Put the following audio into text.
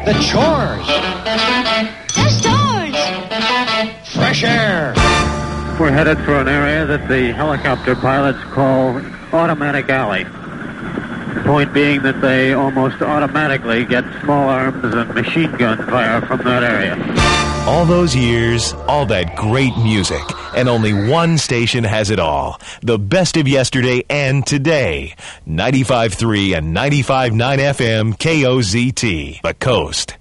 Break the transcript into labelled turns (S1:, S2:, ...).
S1: The chores.
S2: The stores.
S1: Fresh air.
S3: We're headed for an area that the helicopter pilots call Automatic Alley. The point being that they almost automatically get small arms and machine gun fire from that area.
S4: All those years, all that great music, and only one station has it all. The best of yesterday and today. 95.3 and 95.9 FM KOZT, The Coast.